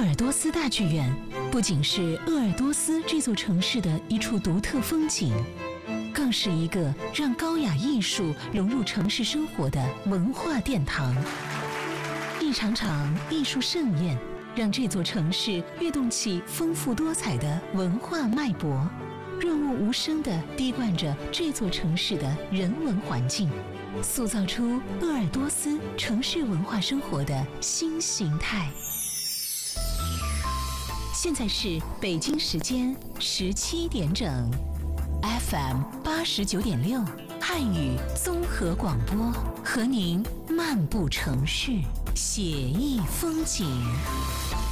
尔多斯大剧院不仅是鄂尔多斯这座城市的一处独特风景，更是一个让高雅艺术融入城市生活的文化殿堂。一场场艺术盛宴，让这座城市跃动起丰富多彩的文化脉搏，润物无声地滴灌着这座城市的人文环境，塑造出鄂尔多斯城市文化生活的新形态。现在是北京时间17点整 ，FM 89.6汉语综合广播，和您漫步城市，写意风景。